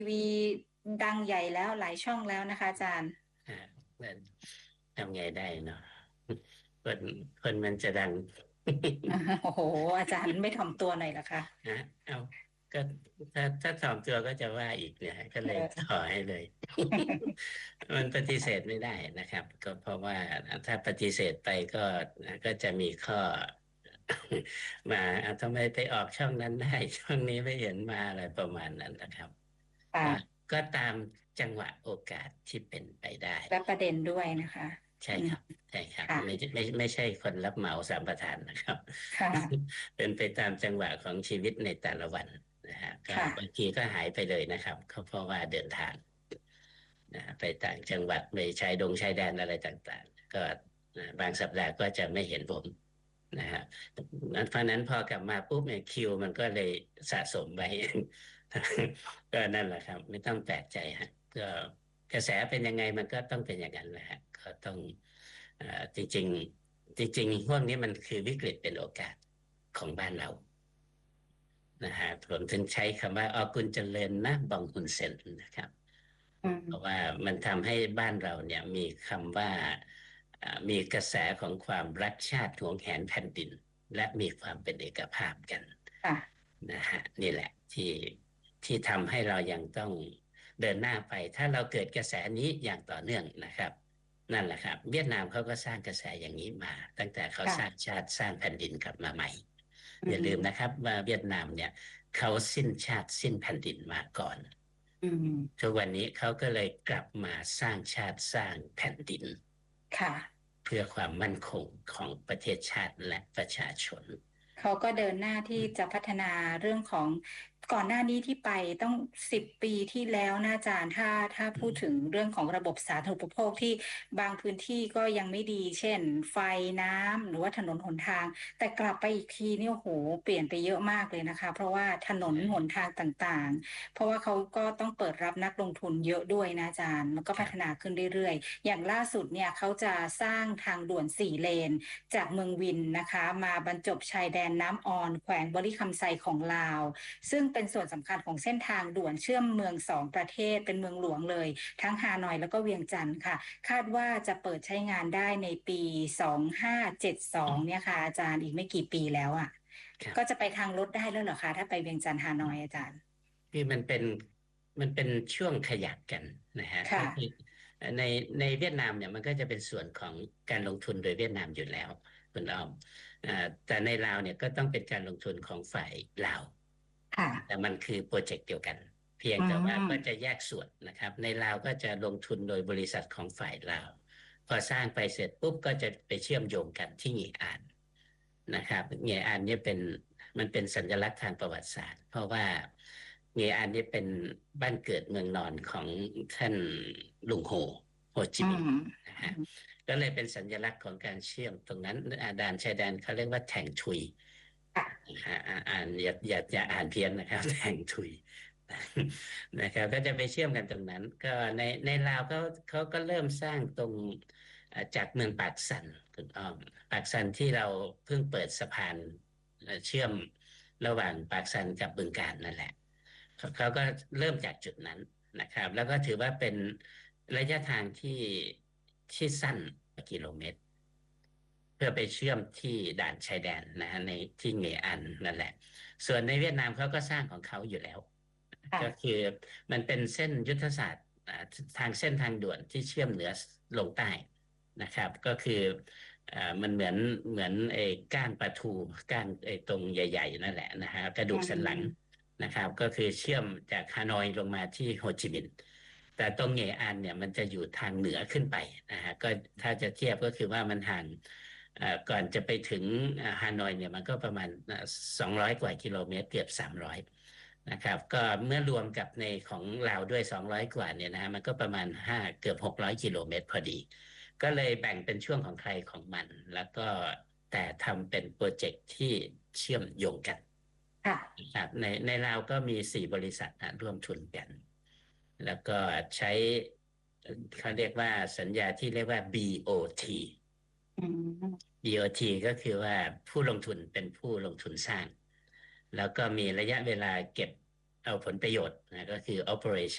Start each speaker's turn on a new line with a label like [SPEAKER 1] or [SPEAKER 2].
[SPEAKER 1] วีดังใหญ่แล้วหลายช่องแล้วนะคะอาจารย์
[SPEAKER 2] อ่าแล้วทำไงได้เนาะคนคนมันจะดัง
[SPEAKER 1] โอ้โหอาจารย์ไม่ถ่อมตัวหน่อยเหรอคะ
[SPEAKER 2] นะเอาก็ถ้าถ่อมตัวก็จะว่าอีกเนี่ยก็เลย
[SPEAKER 1] เออ
[SPEAKER 2] ต่อให้เลย มันปฏิเสธไม่ได้นะครับก็เพราะว่าถ้าปฏิเสธไปก็จะมีข้อมาทำไมไปออกช่องนั้นได้ช่องนี้ไม่เห็นมาอะไรประมาณนั้นนะครับก็
[SPEAKER 1] ค่ะ
[SPEAKER 2] ก็ตามจังหวะโอกาสที่เป็นไปได้
[SPEAKER 1] และประเด็นด้วยนะคะอืม
[SPEAKER 2] ใช่ครับใช่ครับ
[SPEAKER 1] ค่ะ
[SPEAKER 2] ไม่ใช่คนรับเหมาสามประธานนะครับ
[SPEAKER 1] ค่ะ
[SPEAKER 2] เป็นไปตามจังหวะของชีวิตในแต่ละวันนะฮะก็บาง
[SPEAKER 1] ค่ะ
[SPEAKER 2] ทีก็หายไปเลยนะครับก็เพราะว่าเดินทางนะไปต่างจังหวัดไปชายแดนอะไรต่างๆก็บางสัปดาห์ก็จะไม่เห็นผมนะฮะเพราะนั้นพอกลับมาปุ๊บเนี่ยคิวมันก็เลยสะสมไว้ก็นั่นแหละครับไม่ต้องแปลกใจฮะก็กระแสเป็นยังไงมันก็ต้องเป็นอย่างนั้นแหละฮะก็ต้องจริงๆจริงๆพวกนี้มันคือวิกฤตเป็นโอกาสของบ้านเรานะฮะผมถึงใช้คำว่าออกุลเจริญนะบองคุนเซนนะครับ
[SPEAKER 1] อื
[SPEAKER 2] เพราะ
[SPEAKER 1] ม
[SPEAKER 2] ว่ามันทำให้บ้านเราเนี่ยมีคำว่ามีกระแสของความรักชาติหวงแหนแผ่นดินและมีความเป็นเอกภาพกัน
[SPEAKER 1] ค่ะ
[SPEAKER 2] นะฮะนี่แหละที่ทำให้เรายังต้องเดินหน้าไปถ้าเราเกิดกระแสนี้อย่างต่อเนื่องนะครับนั่นแหละครับเวียดนามเขาก็สร้างกระแสอย่างนี้มาตั้งแต่เขาสร้าง
[SPEAKER 1] ค่ะ
[SPEAKER 2] ชาติสร้างแผ่นดินกลับมาใหม่
[SPEAKER 1] อื
[SPEAKER 2] อย่าลืมนะ
[SPEAKER 1] ม
[SPEAKER 2] ครับว่าเวียดนามเนี่ยเขาสิ้นชาติสิ้นแผ่นดินมาก่อน
[SPEAKER 1] อืม
[SPEAKER 2] ทุกวันนี้เขาก็เลยกลับมาสร้างชาติสร้างแผ่นดิน
[SPEAKER 1] ค่ะ
[SPEAKER 2] เพื่อความมั่นคงของประเทศชาติและประชาชน
[SPEAKER 1] เขาก็เดินหน้าที่จะพัฒนาเรื่องของก่อนหน้านี้ที่ไปต้อง10 ปีที่แล้วนะอาจารย์ถ้าพูดถึงเรื่องของระบบสาธารณูปโภคที่บางพื้นที่ก็ยังไม่ดีเช่นไฟน้ำหรือว่าถนนหนทางแต่กลับไปอีกทีนี่โอ้โหเปลี่ยนไปเยอะมากเลยนะคะเพราะว่าถนนหนทางต่างๆเพราะว่าเขาก็ต้องเปิดรับนักลงทุนเยอะด้วยนะอาจารย์มันก็พัฒนา
[SPEAKER 2] ครับ
[SPEAKER 1] ขึ้นเรื่อยๆอย่างล่าสุดเนี่ยเขาจะสร้างทางด่วน4 เลน จากเมืองวินนะคะมาบรรจบชายแดนน้ำออนแขวงบริคำไซของลาวซึ่งเป็นส่วนสำคัญของเส้นทางด่วนเชื่อมเมือง2 ประเทศเป็นเมืองหลวงเลยทั้งฮานอยแล้วก็เวียงจันทร์ค่ะคาดว่าจะเปิดใช้งานได้ในปี2572เนี่ยค่ะอาจารย์อีกไม่กี่ปีแล้วอ่ะก็จะ
[SPEAKER 2] ครับ
[SPEAKER 1] ไปทางรถได้แล้วเหรอคะถ้าไปเวียงจันทร์ฮานอยอาจารย์
[SPEAKER 2] คือมันเป็นช่วงขยักกันนะฮะก็
[SPEAKER 1] ค่ะ
[SPEAKER 2] คือในในเวียดนามเนี่ยมันก็จะเป็นส่วนของการลงทุนโดยเวียดนามอยู่แล้วคุณอ้อมแต่ในลาวเนี่ยก็ต้องเป็นการลงทุนของฝ่ายลาว
[SPEAKER 1] ค่ะ
[SPEAKER 2] แต่มันคือโปรเจกต์เดียวกันเพียง
[SPEAKER 1] อื
[SPEAKER 2] แต่ว่าก็จะ
[SPEAKER 1] ม
[SPEAKER 2] แยกส่วนนะครับในลาวก็จะลงทุนโดยบริษัทของฝ่ายลาวพอสร้างไปเสร็จปุ๊บก็จะไปเชื่อมโยงกันที่งีอ่านนะครับงีอ่านเนี่ยมันเป็นสัญลักษณ์ทางประวัติศาสตร์เพราะว่า เงอันนี้เป็นบ้านเกิดเมืองนอนของท่านลุงโฮจิ
[SPEAKER 1] อื
[SPEAKER 2] มินห์
[SPEAKER 1] ม
[SPEAKER 2] นะฮะก็เลยเป็นสัญลักษณ์ของการเชื่อมตรงนั้นด่านชายแดนเขาเรียกว่าแถงทุย
[SPEAKER 1] ค่ะ
[SPEAKER 2] นะฮะอ่านอย่าอ่านเพี้ยนนะครับแถงทุยนะครับก็จะไปเชื่อมกันตรงนั้นก็ในลาวเขาก็เริ่มสร้างตรงจากเมืองปากสันคุณอ้อมปากสันที่เราเพิ่งเปิดสะพานเชื่อมระหว่างปากสันกับบึงกาฬนั่นแหละ เขาก็เริ่มจากจุดนั้นนะครับแล้วก็ถือว่าเป็นระยะทางที่สั้นกิโลเมตรเพื่อไปเชื่อมที่ด่านชายแดนนะฮะในที่เงอันนั่นแหละส่วนในเวียดนามเขาก็สร้างของเขาอยู่แล้วก็
[SPEAKER 1] ค่ะ
[SPEAKER 2] คือมันเป็นเส้นยุทธศาสตร์เส้นทางด่วนที่เชื่อมเหนือลงใต้นะครับก็คือมันเหมือนไอ้ก้านปลาทูก้านไอ้ตรงใหญ่ๆนั่นแหละนะฮะกระดู
[SPEAKER 1] อื
[SPEAKER 2] กสันหลัง
[SPEAKER 1] ม
[SPEAKER 2] นะครับก็คือเชื่อมจากฮานอยลงมาที่โฮจิมินห์แต่ตรงเหงอันเนี่ยมันจะอยู่ทางเหนือขึ้นไปนะฮะก็ถ้าจะเทียบก็คือว่ามันห่างก่อนจะไปถึงฮานอยเนี่ยมันก็ประมาณ200 กว่ากิโลเมตรเกือบ300นะครับก็เมื่อรวมกับในของลาวด้วย200 กว่าเนี่ยนะฮะมันก็ประมาณเกือบ600 กิโลเมตรพอดีก็เลยแบ่งเป็นช่วงของใครของมันแล้วก็แต่ทำเป็นโปรเจกต์ที่เชื่อมโยงกัน
[SPEAKER 1] ค่ะ
[SPEAKER 2] ครับในลาวก็มี4 บริษัทนะร่วมทุนกันแล้วก็ใช้เขาเรียกว่าสัญญาที่เรียกว่า BOT
[SPEAKER 1] อืม
[SPEAKER 2] BOT ก็คือว่าผู้ลงทุนเป็นผู้ลงทุนสร้างแล้วก็มีระยะเวลาเก็บเอาผลประโยชน์นะก็คือ operation